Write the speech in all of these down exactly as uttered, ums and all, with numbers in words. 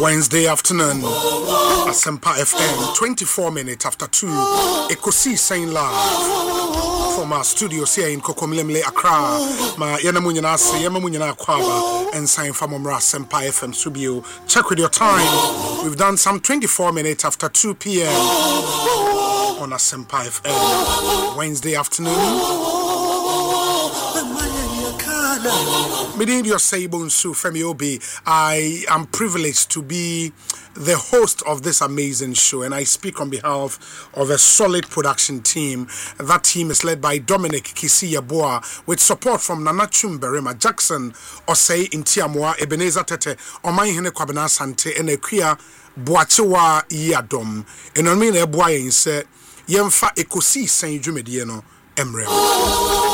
Wednesday afternoon, Asempa F M, twenty-four minutes after two, Ekosi saying live from our studios here in Kokomlemle, Accra. Ma Yanamunyana say, Yamamunyana Kwaba, and sign from Omra Asempa F M studio. Check with your time. We've done some twenty-four minutes after two p.m. on Asempa F M, Wednesday afternoon. Meeting your Sabon Su Femi Obi, I am privileged to be the host of this amazing show, and I speak on behalf of a solid production team. That team is led by Dominic Kisi Yaboa, with support from Nana Chumberema, Jackson Osei Intiamwa, Ebenezer Tete, Omai Hene Kwabena Sante, and Ekia Boachewa Yadom. And on me, Eboy say, Yemfa Ekosi Saint Jumedieno Emre.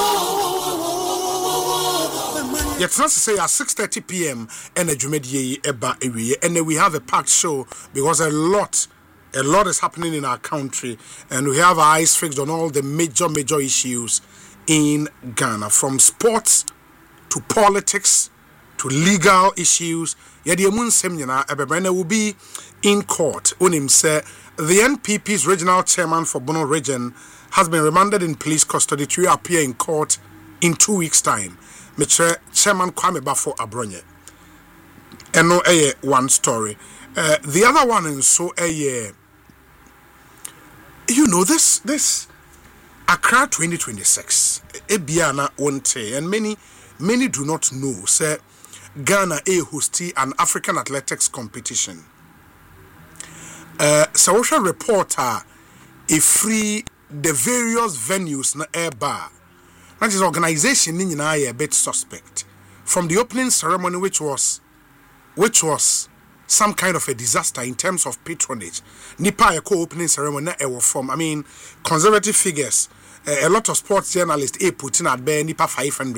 Yet not to say at six thirty p.m. and a Jumedie Eba area, and then we have a packed show because a lot, a lot is happening in our country, and we have our eyes fixed on all the major, major issues in Ghana, from sports to politics to legal issues. Yadiamun Semyana Ebebrene will be in court. Unim say the N P P's regional chairman for Bono region has been remanded in police custody to appear in court in two weeks' time. Mister Chairman Kwame Bafo Abronye. And no a one story. Uh, the other one is so a you know this this Accra twenty twenty-six. Ebiana Onte, and many many do not know. Say Ghana a hosting an African athletics competition. Uh, social reporter a free the various venues na air bar. That is organization in a bit suspect. From the opening ceremony, which was which was some kind of a disaster in terms of patronage. Nipa co-opening ceremony ever from. I mean, conservative figures, uh, a lot of sports journalists a putting at bare Nipa five hundred.